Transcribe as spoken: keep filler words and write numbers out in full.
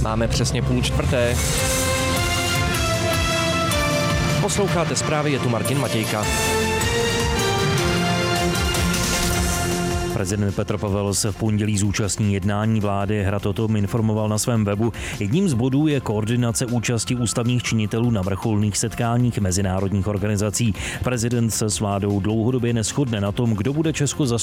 Máme přesně půl čtvrté. Posloucháte zprávy, je tu Martin Matějka. Prezident Petr Pavel se v pondělí zúčastní jednání vlády. Hrad o tom informoval na svém webu. Jedním z bodů je koordinace účasti ústavních činitelů na vrcholných setkáních mezinárodních organizací. Prezident se s vládou dlouhodobě neshodne na tom, kdo bude Česko zastupovat